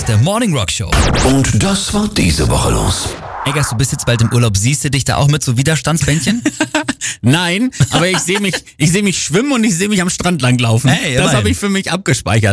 aus der Morning Rock Show. Und das war diese Woche los. Eggers, du bist jetzt bald im Urlaub. Siehst du dich da auch mit so Widerstandsbändchen? Nein, aber ich sehe mich schwimmen und ich sehe mich am Strand langlaufen. Hey, das immerhin. habe ich für mich abgespeichert.